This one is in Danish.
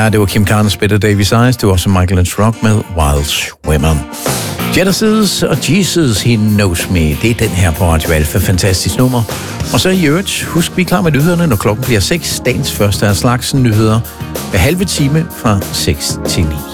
Ja, det var Kim Carnes Better Davis Eyes. Det var også Michael & Rock med Wild Swimmer. Genesis og Jesus, He Knows Me. Det er den her på Radio Alfa. Fantastisk nummer. Og så i øvrigt, husk, vi er klar med nyhederne, når klokken bliver 6. Dagens første af slagsen nyheder. Hver halve time fra 6 til 9.